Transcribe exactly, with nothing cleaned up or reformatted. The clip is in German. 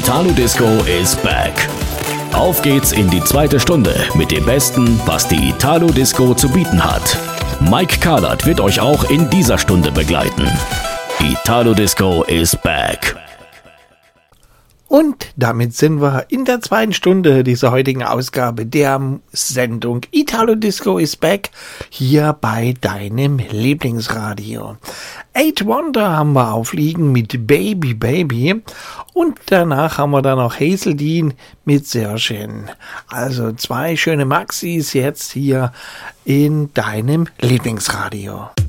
Italo Disco is back. Auf geht's in die zweite Stunde mit dem Besten, was die Italo Disco zu bieten hat. Mike Carlert wird euch auch in dieser Stunde begleiten. Italo Disco is back. Und damit sind wir in der zweiten Stunde dieser heutigen Ausgabe der Sendung Italo Disco is back hier bei deinem Lieblingsradio. Eight Wonder haben wir aufliegen mit Baby Baby und danach haben wir dann noch Hazel Dean mit Sehr schön. Also zwei schöne Maxis jetzt hier in deinem Lieblingsradio.